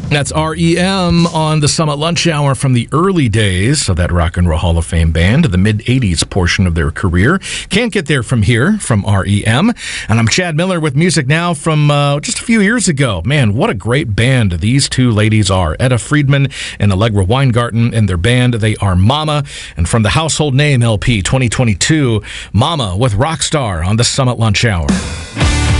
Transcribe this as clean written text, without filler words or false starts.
That's REM on the Summit Lunch Hour from the early days of that Rock and Roll Hall of Fame band, the mid-'80s portion of their career. Can't Get There From Here from REM. And I'm Chad Miller with music now from just a few years ago. Man, what a great band these two ladies are. Etta Friedman and Allegra Weingarten and their band, they are Mama. And from the Household Name LP 2022, Mama with Rockstar on the Summit Lunch Hour.